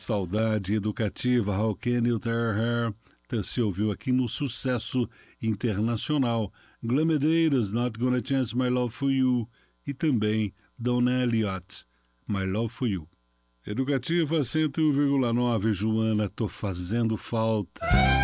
Saudade Educativa, How Can You Tear Her? Se ouviu aqui no sucesso internacional. Glenn Medeiros, Not Gonna Chance My Love For You. E também Don Elliott, My Love For You. Educativa 101,9, Joana, tô fazendo falta.